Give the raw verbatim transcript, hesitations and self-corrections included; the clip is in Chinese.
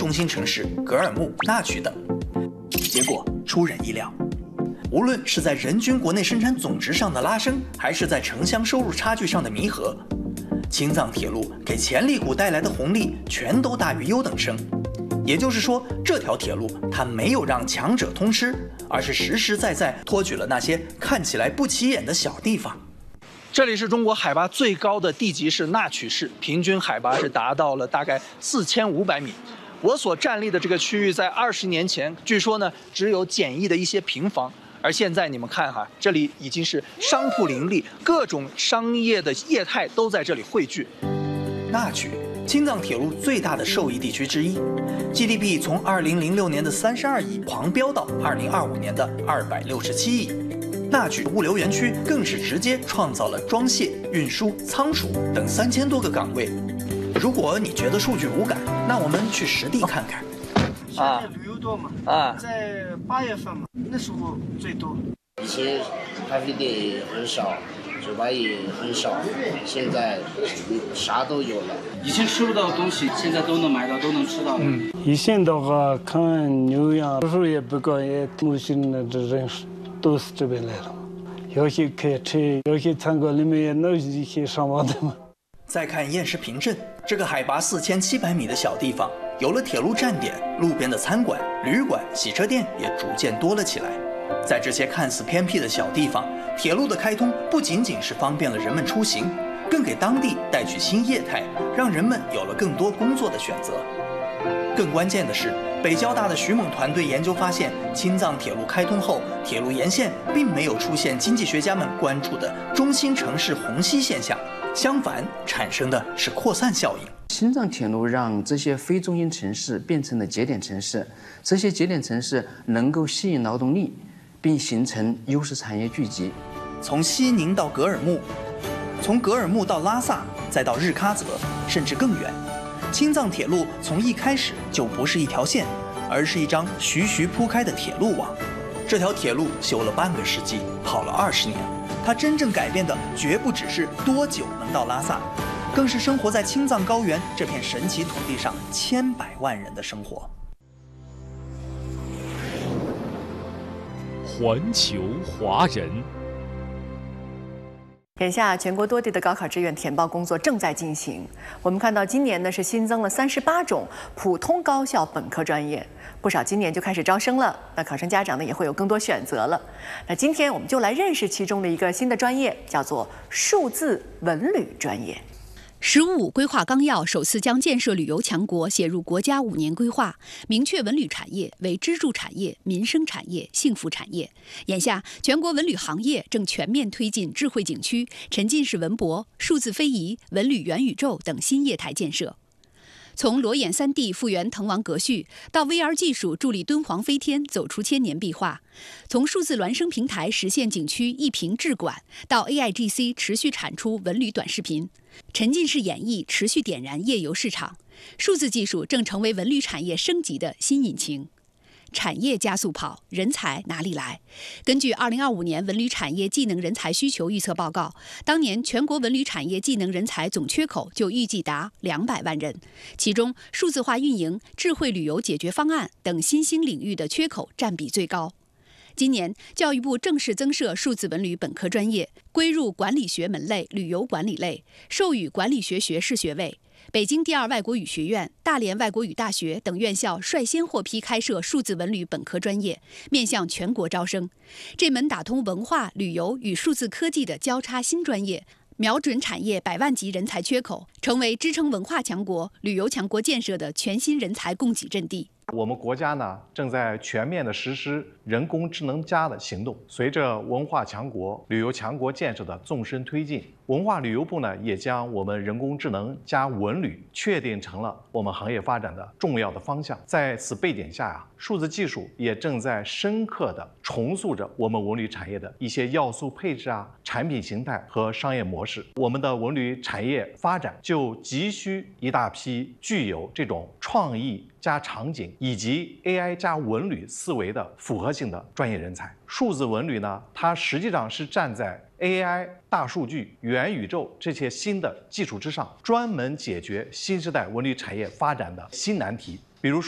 中心城市格尔木、纳曲等。结果出人意料，无论是在人均国内生产总值上的拉升，还是在城乡收入差距上的弥合，青藏铁路给潜力股带来的红利全都大于优等生。也就是说，这条铁路它没有让强者通吃，而是实实在在托举了那些看起来不起眼的小地方。这里是中国海拔最高的地级市纳曲市，平均海拔是达到了大概四千五百米。我所站立的这个区域，在二十年前，据说呢只有简易的一些平房，而现在你们看哈，这里已经是商铺林立，各种商业的业态都在这里汇聚。纳曲，青藏铁路最大的受益地区之一 ，G D P 从二零零六年的三十二亿狂飙到二零二五年的二百六十七亿。纳曲物流园区更是直接创造了装卸、运输、仓储等三千多个岗位。如果你觉得数据无感，那我们去实地看看。 现在旅游多嘛？ 啊， 在八月份嘛，那时候最多。 以前咖啡店也很少，酒吧也很少，现在啥都有了。 以前吃不到的东西，现在都能买到，都能吃到。 嗯，以前的话看牛羊，有时候也不高，也木星的这人都是这边来的，有些开车，有些餐馆里面也弄一些上网的嘛。 再看燕石坪镇这个海拔四千七百米的小地方，有了铁路站点，路边的餐馆、旅馆、洗车店也逐渐多了起来。在这些看似偏僻的小地方，铁路的开通不仅仅是方便了人们出行，更给当地带去新业态，让人们有了更多工作的选择。更关键的是，北交大的徐猛团队研究发现，青藏铁路开通后，铁路沿线并没有出现经济学家们关注的中心城市虹吸现象，相反，产生的是扩散效应。 青藏铁路让这些非中心城市变成了节点城市，这些节点城市能够吸引劳动力，并形成优势产业聚集。 从西宁到格尔木，从格尔木到拉萨，再到日喀则，甚至更远。青藏铁路从一开始就不是一条线，而是一张徐徐铺开的铁路网。这条铁路修了半个世纪，跑了二十年，它真正改变的绝不只是多久能到拉萨，更是生活在青藏高原这片神奇土地上千百万人的生活。 环球华人。 眼下，全国多地的高考志愿填报工作正在进行。我们看到，今年呢是新增了三十八种普通高校本科专业，不少今年就开始招生了。那考生家长呢也会有更多选择了。那今天我们就来认识其中的一个新的专业，叫做数字文旅专业。 “十五五”规划纲要首次将建设旅游强国写入国家五年规划，明确文旅产业为支柱产业、民生产业、幸福产业。眼下，全国文旅行业正全面推进智慧景区、沉浸式文博、数字非遗、文旅元宇宙等新业态建设。从裸眼 三 D 复原滕王阁序，到 V R 技术助力敦煌飞天走出千年壁画；从数字孪生平台实现景区一屏智管，到 A I G C 持续产出文旅短视频；沉浸式演绎持续点燃夜游市场。数字技术正成为文旅产业升级的新引擎。产业加速跑，人才哪里来？根据二零二五年文旅产业技能人才需求预测报告，当年全国文旅产业技能人才总缺口就预计达两百万人，其中数字化运营、智慧旅游解决方案等新兴领域的缺口占比最高。今年，教育部正式增设数字文旅本科专业，归入管理学门类旅游管理类，授予管理学学士学位。北京第二外国语学院、大连外国语大学等院校率先获批开设数字文旅本科专业，面向全国招生。这门打通文化、旅游与数字科技的交叉新专业，瞄准产业百万级人才缺口，成为支撑文化强国、旅游强国建设的全新人才供给阵地。 我们国家呢，正在全面的实施人工智能加的行动。随着文化强国、旅游强国建设的纵深推进，文化旅游部呢，也将我们人工智能加文旅确定成了我们行业发展的重要的方向。在此背景下啊，数字技术也正在深刻的重塑着我们文旅产业的一些要素配置啊、产品形态和商业模式。我们的文旅产业发展就急需一大批具有这种创意加场景以及 A I 加文旅思维的复合性的专业人才。数字文旅呢，它实际上是站在 A I、大数据、元宇宙这些新的技术之上，专门解决新时代文旅产业发展的新难题。比如说